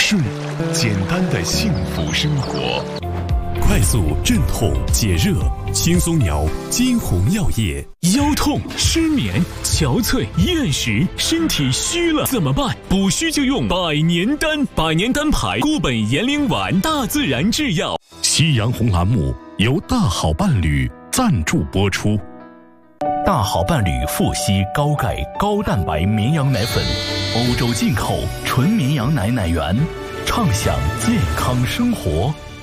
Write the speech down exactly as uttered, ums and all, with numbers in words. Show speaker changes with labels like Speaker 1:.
Speaker 1: 顺，简单的幸福生活。
Speaker 2: 快速镇痛解热，轻松摇金红药业。
Speaker 3: 腰痛、失眠、憔悴、厌食，身体虚了怎么办？补虚就用百年丹，百年丹牌固本延龄丸，大自然制药。
Speaker 2: 夕阳红栏目由大好伴侣赞助播出。大好伴侣富硒高钙高蛋白绵羊奶粉，欧洲进口纯绵羊奶奶源，畅享健康生活。